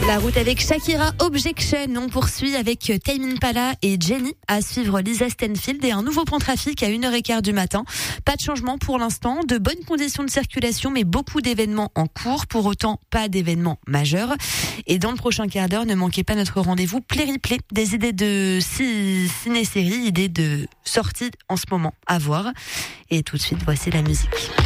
La route avec Shakira, Objection. On poursuit avec Tame Impala et Jenny. À suivre Lisa Stanfield et un nouveau point de trafic à 1h15 du matin. Pas de changement pour l'instant, de bonnes conditions de circulation, mais beaucoup d'événements en cours. Pour autant, pas d'événements majeurs. Et dans le prochain quart d'heure, ne manquez pas notre rendez-vous Play-Replay. Des idées de ciné-séries, idées de sorties en ce moment à voir. Et tout de suite, voici la musique.